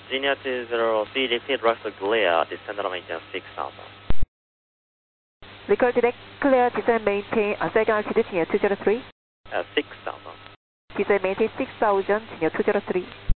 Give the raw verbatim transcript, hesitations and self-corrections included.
Virginia two zero three, repeat Russell clear, descend and maintain six thousand. Record direct clear, descend maintain, uh, second altitude, two zero three. Uh, six thousand. Descend maintain six thousand, two zero three.